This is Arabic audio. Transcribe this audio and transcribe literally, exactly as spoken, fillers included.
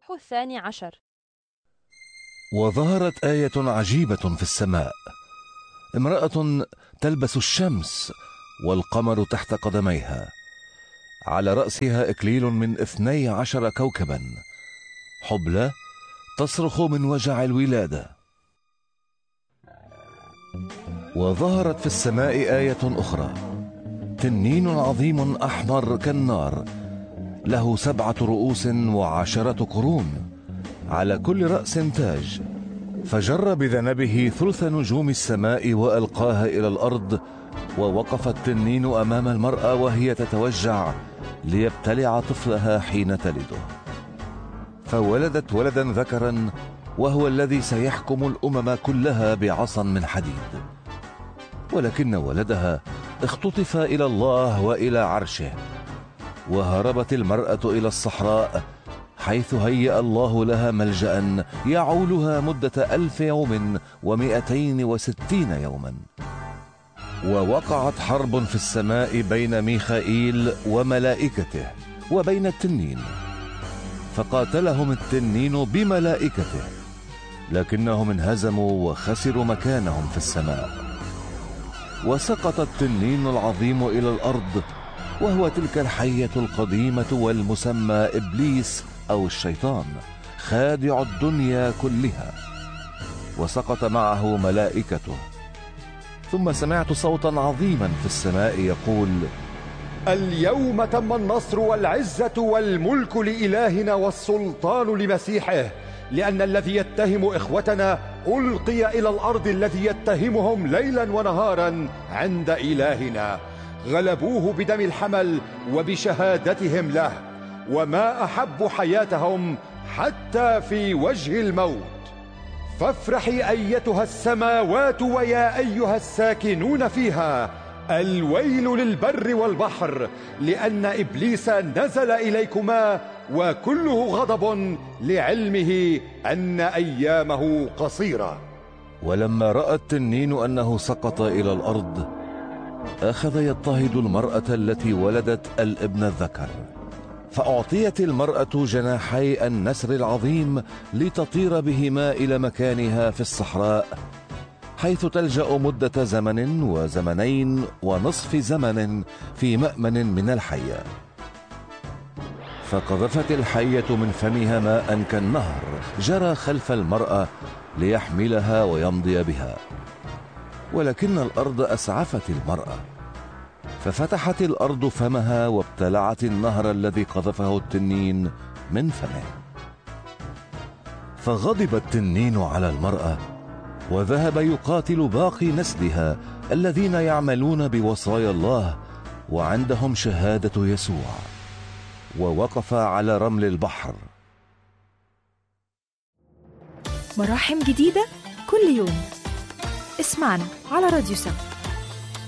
الصبح الثاني عشر. وظهرت آية عجيبة في السماء، امرأة تلبس الشمس والقمر تحت قدميها، على رأسها إكليل من اثني عشر كوكبا، حبلى تصرخ من وجع الولادة. وظهرت في السماء آية أخرى، تنين عظيم أحمر كالنار، له سبعة رؤوس وعشرة قرون، على كل رأس تاج، فجر بذنبه ثلث نجوم السماء وألقاها إلى الأرض. ووقف التنين أمام المرأة وهي تتوجع ليبتلع طفلها حين تلده، فولدت ولدا ذكرا، وهو الذي سيحكم الأمم كلها بعصا من حديد. ولكن ولدها اختطف إلى الله وإلى عرشه، وهربت المرأة إلى الصحراء، حيث هيأ الله لها ملجأ يعولها مدة ألف يوم ومئتين وستين يوما. ووقعت حرب في السماء بين ميخائيل وملائكته وبين التنين، فقاتلهم التنين بملائكته، لكنهم انهزموا وخسروا مكانهم في السماء. وسقط التنين العظيم إلى الأرض، وهو تلك الحية القديمة والمسمى إبليس أو الشيطان، خادع الدنيا كلها، وسقط معه ملائكته. ثم سمعت صوتا عظيما في السماء يقول: اليوم تم النصر والعزة والملك لإلهنا والسلطان لمسيحه، لأن الذي يتهم إخوتنا ألقي إلى الأرض، الذي يتهمهم ليلا ونهارا عند إلهنا. غلبوه بدم الحمل وبشهادتهم له، وما أحبوا حياتهم حتى في وجه الموت. فافرحي أيتها السماوات ويا أيها الساكنون فيها، الويل للبر والبحر، لأن إبليس نزل إليكما وكله غضب، لعلمه أن أيامه قصيرة. ولما رأى التنين أنه سقط إلى الأرض، أخذ يضطهد المرأة التي ولدت الابن الذكر، فأعطيت المرأة جناحي النسر العظيم لتطير بهما إلى مكانها في الصحراء، حيث تلجأ مدة زمن وزمنين ونصف زمن في مأمن من الحية. فقذفت الحية من فمها ماء كالنهر جرى خلف المرأة ليحملها ويمضي بها، ولكن الأرض أسعفت المرأة، ففتحت الأرض فمها وابتلعت النهر الذي قذفه التنين من فمه. فغضب التنين على المرأة، وذهب يقاتل باقي نسلها الذين يعملون بوصايا الله وعندهم شهادة يسوع، ووقف على رمل البحر. مراحم جديدة كل يوم. اسمعنا على راديو سبت.